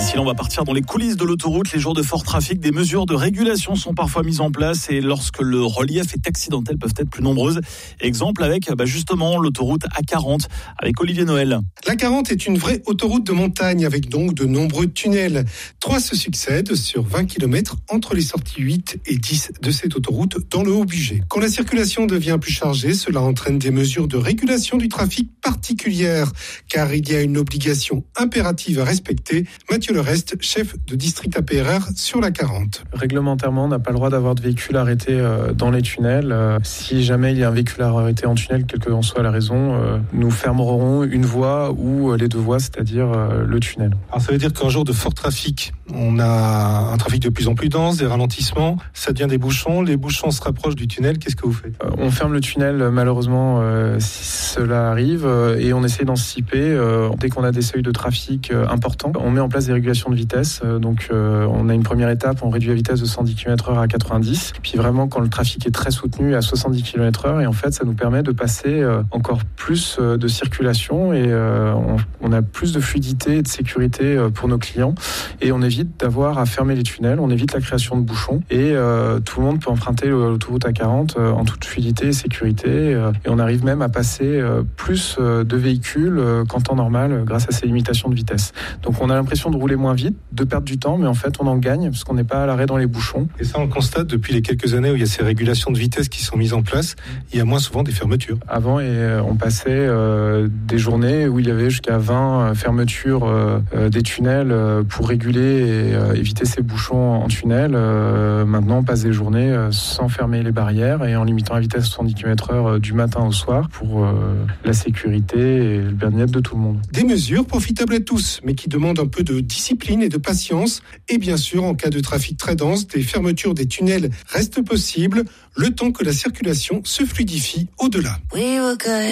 D'ici là, on va partir dans les coulisses de l'autoroute. Les jours de fort trafic, des mesures de régulation sont parfois mises en place et lorsque le relief est accidentel, peuvent être plus nombreuses. Exemple avec justement l'autoroute A40 avec Olivier Noël. L'A40 est une vraie autoroute de montagne avec donc de nombreux tunnels. 3 se succèdent sur 20 km entre les sorties 8 et 10 de cette autoroute dans le Haut-Bugey. Quand la circulation devient plus chargée, cela entraîne des mesures de régulation du trafic particulières car il y a une obligation impérative à respecter. Mathieu Lerest, chef de district APRR sur l'A40. Réglementairement, on n'a pas le droit d'avoir de véhicules arrêtés dans les tunnels. Si jamais il y a un véhicule arrêté en tunnel, quelle que soit la raison, nous fermerons une voie ou les 2 voies, c'est-à-dire le tunnel. Alors ça veut dire qu'un jour de fort trafic, on a un trafic de plus en plus dense, des ralentissements, ça devient des bouchons, les bouchons se rapprochent du tunnel, qu'est-ce que vous faites ? On ferme le tunnel malheureusement si cela arrive et on essaie d'anticiper. Dès qu'on a des seuils de trafic importants, on met en place des régulations de vitesse. Donc on a une première étape, on réduit la vitesse de 110 km/h à 90. Puis vraiment quand le trafic est très soutenu à 70 km/h et en fait ça nous permet de passer encore plus de circulation et on a plus de fluidité et de sécurité pour nos clients et on évite d'avoir à fermer les tunnels, on évite la création de bouchons et tout le monde peut emprunter l'autoroute A40 en toute fluidité et sécurité et on arrive même à passer plus de véhicules qu'en temps normal grâce à ces limitations de vitesse. Donc on a l'impression de rouler moins vite, de perdre du temps, mais en fait on en gagne parce qu'on n'est pas à l'arrêt dans les bouchons. Et ça on le constate depuis les quelques années où il y a ces régulations de vitesse qui sont mises en place, il y a moins souvent des fermetures. Avant on passait des journées où il y avait jusqu'à 20 fermetures des tunnels pour réguler et éviter ces bouchons en tunnel. Maintenant on passe des journées sans fermer les barrières et en limitant la vitesse à 70 km/h du matin au soir pour la sécurité et le bien-être de tout le monde. Des mesures profitables à tous, mais qui demandent un peu de discipline et de patience. Et bien sûr, en cas de trafic très dense, des fermetures des tunnels restent possibles, le temps que la circulation se fluidifie au-delà.